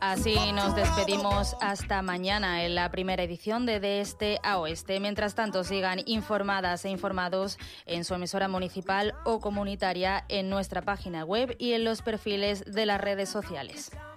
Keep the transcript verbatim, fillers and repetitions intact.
Así nos despedimos hasta mañana en la primera edición de De Este a Oeste. Mientras tanto, sigan informadas e informados en su emisora municipal o comunitaria, en nuestra página web y en los perfiles de las redes sociales.